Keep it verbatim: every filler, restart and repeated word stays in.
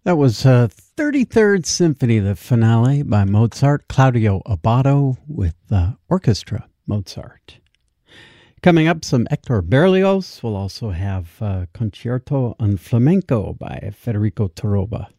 That was uh, thirty-third Symphony, the finale by Mozart, Claudio Abbado with uh, Orchestra Mozart. Coming up, some Hector Berlioz. We'll also have uh, Concerto en Flamenco by Federico Toroba.